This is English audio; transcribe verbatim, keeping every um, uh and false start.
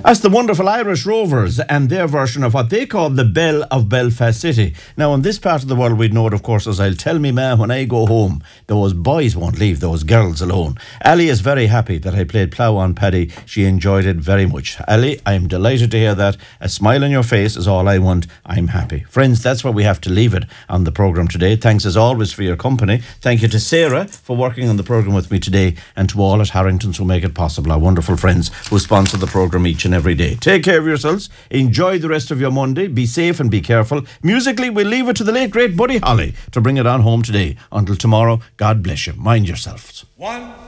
That's the wonderful Irish Rovers and their version of what they call the Belle of Belfast City. Now, in this part of the world, we'd know it, of course, as I'll tell me ma when I go home, those boys won't leave those girls alone. Ali is very happy that I played Plough on Paddy. She enjoyed it very much. Ali, I'm delighted to hear that. A smile on your face is all I want. I'm happy. Friends, that's where we have to leave it on the programme today. Thanks as always for your company. Thank you to Sarah for working on the programme with me today, and to all at Harrington's who make it possible, our wonderful friends who sponsor the programme each and every day. Take care of yourselves. Enjoy the rest of your Monday. Be safe and be careful. Musically, we'll leave it to the late, great Buddy Holly to bring it on home today. Until tomorrow, God bless you. Mind yourselves. One.